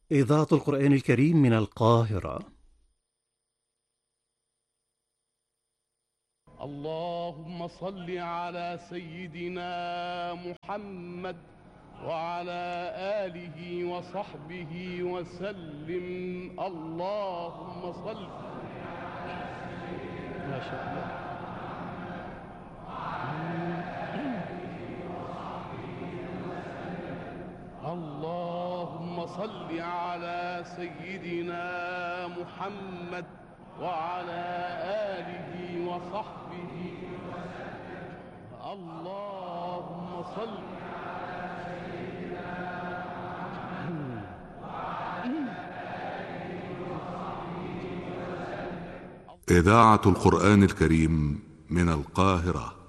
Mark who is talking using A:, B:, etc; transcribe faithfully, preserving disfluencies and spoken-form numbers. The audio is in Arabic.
A: إذاعة القرآن الكريم من القاهرة.
B: اللهم صل على سيدنا محمد وعلى آله وصحبه وسلم. اللهم صل. ما شاء الله. اللهم صل على سيدنا محمد وعلى آله وصحبه وسلم. اللهم صل.
C: إذاعة القرآن الكريم من القاهرة.